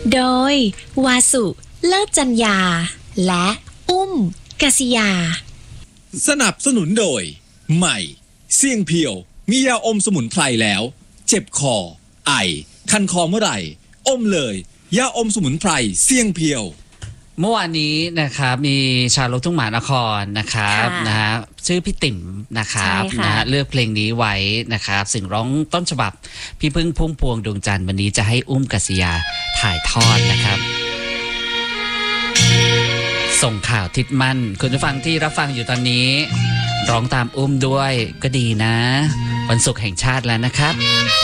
โดยวาสุเลิศจัญญาและอุ้มกษิยาสนับสนุนโดยใหม่เสี่ยงเพียวมียาอมสมุนไพรแล้วเจ็บคอไอคันคอเมื่อไหร่อมเลยยาอมสมุนไพรเสี่ยงเพียวเมื่อวานนี้นะครับมีชาวลูกทุ่งมหานครนะครับนะฮะชื่อพี่ติ๋มนะครับนะฮะเลือกเพลงนี้ไว้นะครับสิ่งร้องต้นฉบับพี่พึ่งพุ่มพวงดวงจันทร์วันนี้จะให้อุ้มกษิยาถ่ายทอดนะครับส่งข่าวทิศมั่นคุณผู้ฟังที่รับฟังอยู่ตอนนี้ร้องตามอุ้มด้วยก็ดีนะวันศุกร์แห่งชาติแล้วนะครับ